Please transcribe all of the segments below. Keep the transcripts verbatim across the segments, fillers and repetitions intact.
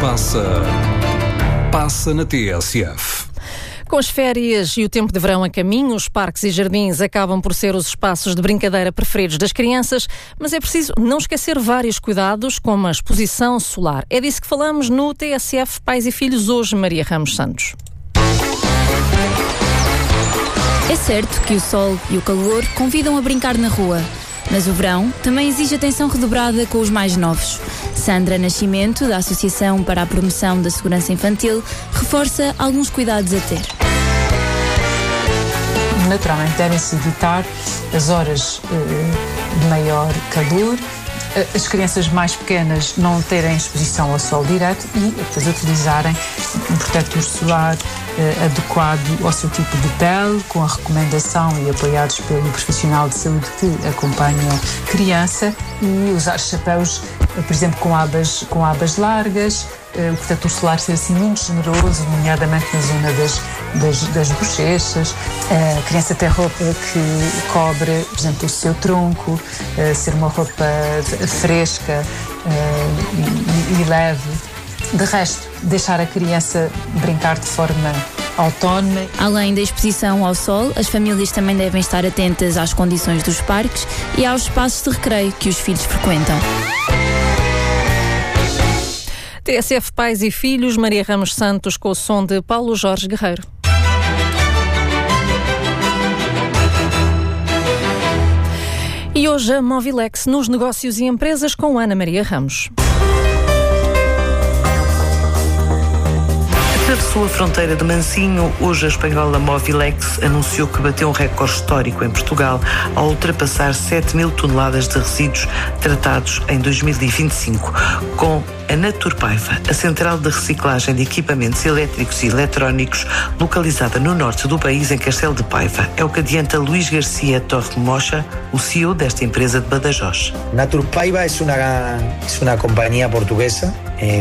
passa, passa na T S F. Com as férias e o tempo de verão a caminho, os parques e jardins acabam por ser os espaços de brincadeira preferidos das crianças, mas é preciso não esquecer vários cuidados, como a exposição solar. É disso que falamos no T S F Pais e Filhos hoje, Maria Ramos Santos. É certo que o sol e o calor convidam a brincar na rua, mas o verão também exige atenção redobrada com os mais novos. Sandra Nascimento, da Associação para a Promoção da Segurança Infantil, reforça alguns cuidados a ter. Naturalmente, devem-se evitar as horas uh, de maior calor, as crianças mais pequenas não terem exposição ao sol direto e depois utilizarem um protetor solar uh, adequado ao seu tipo de pele, com a recomendação e apoiados pelo profissional de saúde que acompanha a criança, e usar chapéus, uh, por exemplo, com abas, com abas largas, uh, o protetor solar ser assim muito generoso, nomeadamente na zona das, das, das bochechas, uh, a criança ter roupa que cobre, por exemplo, o seu tronco, uh, ser uma roupa fresca uh, e, e leve. De resto, deixar a criança brincar de forma autónoma. Além da exposição ao sol, as famílias também devem estar atentas às condições dos parques e aos espaços de recreio que os filhos frequentam. T S F Pais e Filhos, Maria Ramos Santos, com o som de Paulo Jorge Guerreiro. E hoje a Movilex nos negócios e empresas com Ana Maria Ramos. Atravessou a fronteira de Mansinho. Hoje a espanhola Movilex anunciou que bateu um recorde histórico em Portugal ao ultrapassar sete mil toneladas de resíduos tratados em dois mil e vinte e cinco. Com a Naturpaiva, a central de reciclagem de equipamentos elétricos e eletrónicos, localizada no norte do país, em Castelo de Paiva. É o que adianta Luís Garcia Torremocha, o C E O desta empresa de Badajoz. Naturpaiva é uma, é uma companhia portuguesa.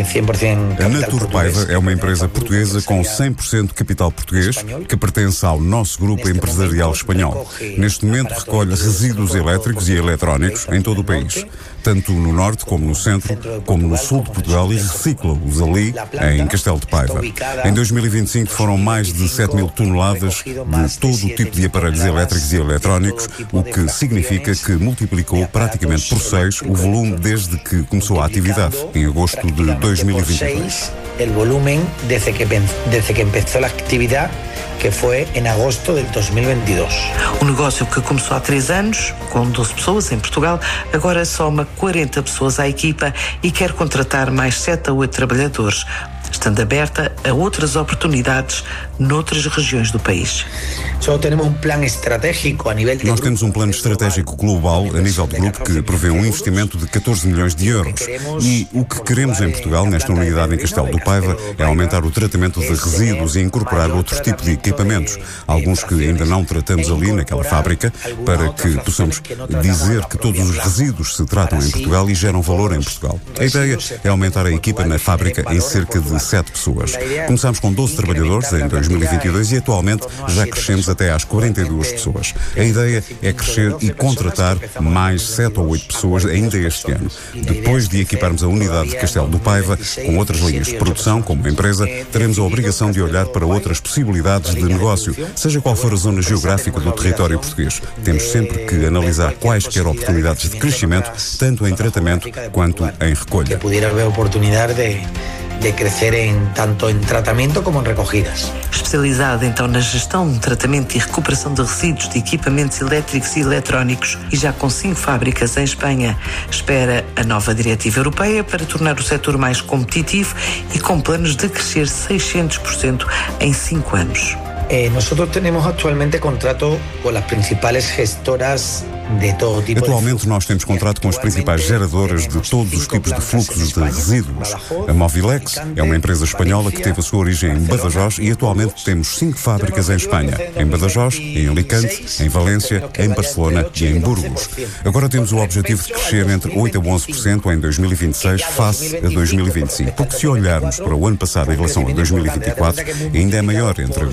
A Naturpaiva é uma empresa portuguesa com cem por cento capital português que pertence ao nosso grupo empresarial espanhol. Neste momento recolhe resíduos elétricos e eletrónicos em todo o país, tanto no norte como no centro, como no sul de Portugal, e recicla-os ali em Castelo de Paiva. Em dois mil e vinte e cinco foram mais de sete mil toneladas de todo o tipo de aparelhos elétricos e eletrónicos, o que significa que multiplicou praticamente por seis o volume desde que começou a atividade, em agosto de dois mil e vinte e dois. El volumen desde que, desde que empezó la actividad, que foi em agosto de dois mil e vinte e dois. O negócio, que começou há três anos, com doze pessoas em Portugal, agora soma quarenta pessoas à equipa e quer contratar mais sete a oito trabalhadores, estando aberta a outras oportunidades noutras regiões do país. Só temos um plano estratégico a nível de Nós temos um plano estratégico global a nível de grupo que prevê um investimento de catorze milhões de euros. E o que queremos em Portugal, nesta unidade em Castelo do Paiva, é aumentar o tratamento de resíduos e incorporar outros tipos de equipamentos, alguns que ainda não tratamos ali naquela fábrica, para que possamos dizer que todos os resíduos se tratam em Portugal e geram valor em Portugal. A ideia é aumentar a equipa na fábrica em cerca de sete pessoas. Começámos com doze trabalhadores em dois mil e vinte e dois e atualmente já crescemos até às quarenta e duas pessoas. A ideia é crescer e contratar mais sete ou oito pessoas ainda este ano. Depois de equiparmos a unidade de Castelo do Paiva com outras linhas de produção, como empresa, teremos a obrigação de olhar para outras possibilidades de negócio, seja qual for a zona geográfica do território português. Temos sempre que analisar quaisquer oportunidades de crescimento, tanto em tratamento quanto em recolha. Que pudiera haver oportunidade de de crescer em, tanto em tratamento como em recogidas. Especializada então na gestão, tratamento e recuperação de resíduos de equipamentos elétricos e eletrónicos, e já com cinco fábricas em Espanha, espera a nova diretiva europeia para tornar o setor mais competitivo e com planos de crescer seiscentos por cento em cinco anos. Eh, nosotros tenemos actualmente contrato con las principales gestoras de todo tipo. Atualmente nós temos contrato com as principais geradoras de todos os tipos de fluxos de resíduos. A Movilex é uma empresa espanhola que teve a sua origem em Badajoz e atualmente temos cinco fábricas em Espanha, em Badajoz, em Alicante, em Valência, em Barcelona e em Burgos. Agora temos o objetivo de crescer entre oito a onze por cento em dois mil e vinte e seis face a dois mil e vinte e cinco, porque se olharmos para o ano passado em relação a dois mil e vinte e quatro, ainda é maior entre agosto de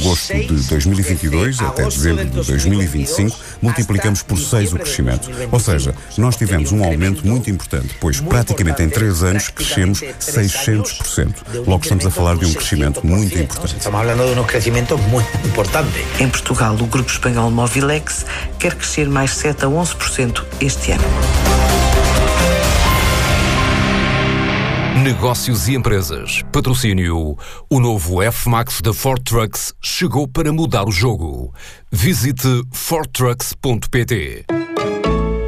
De dois mil e vinte e dois até dezembro de dois mil e vinte e cinco, multiplicamos por seis o crescimento. Ou seja, nós tivemos um aumento muito importante, pois praticamente em três anos crescemos seiscentos por cento. Logo estamos a falar de um crescimento muito importante. Estamos falando de um crescimento muito importante. Em Portugal, o grupo espanhol Movilex quer crescer mais sete a onze por cento este ano. Negócios e empresas. Patrocínio. O novo F-Max da Ford Trucks chegou para mudar o jogo. Visite ford trucks ponto pt.